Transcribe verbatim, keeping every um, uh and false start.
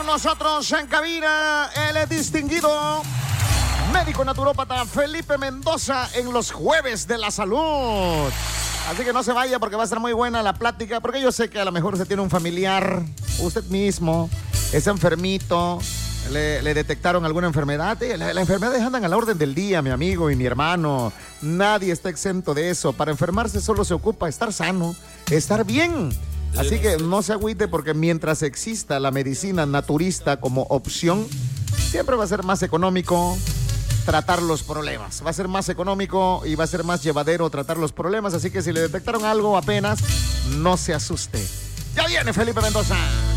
nosotros en cabina el distinguido médico naturópata Felipe Mendoza en los jueves de la salud. Así que no se vaya porque va a estar muy buena la plática, porque yo sé que a lo mejor usted tiene un familiar, usted mismo, es enfermito, le, le detectaron alguna enfermedad. Eh, la, la enfermedades andan a la orden del día, mi amigo y mi hermano. Nadie está exento de eso. Para enfermarse solo se ocupa estar sano, estar bien. Así que no se agüite porque mientras exista la medicina naturista como opción, siempre va a ser más económico tratar los problemas. Va a ser más económico y va a ser más llevadero tratar los problemas. Así que si le detectaron algo apenas, no se asuste. Ya viene Felipe Mendoza.